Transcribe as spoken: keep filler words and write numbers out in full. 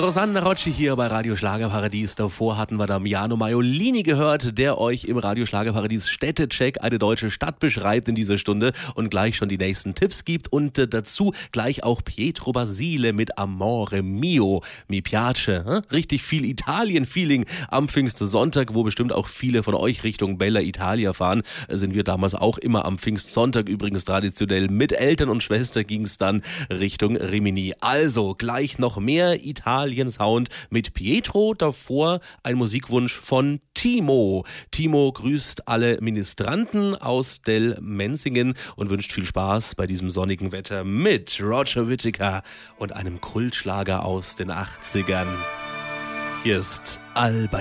Rosanna Rocci hier bei Radio Schlagerparadies. Davor hatten wir Damiano Maiolini gehört, der euch im Radio Schlagerparadies Städtecheck eine deutsche Stadt beschreibt in dieser Stunde und gleich schon die nächsten Tipps gibt und äh, dazu gleich auch Pietro Basile mit Amore Mio, Mi Piace. Hm? Richtig viel Italien-Feeling am Pfingstsonntag, wo bestimmt auch viele von euch Richtung Bella Italia fahren. Äh, sind wir damals auch immer am Pfingstsonntag, übrigens traditionell mit Eltern und Schwester ging es dann Richtung Rimini. Also gleich noch mehr Italien-Sound mit Pietro, davor ein Musikwunsch von Timo. Timo grüßt alle Ministranten aus Del Menzingen und wünscht viel Spaß bei diesem sonnigen Wetter mit Roger Whittaker und einem Kultschlager aus den achtzigern. Hier ist Alba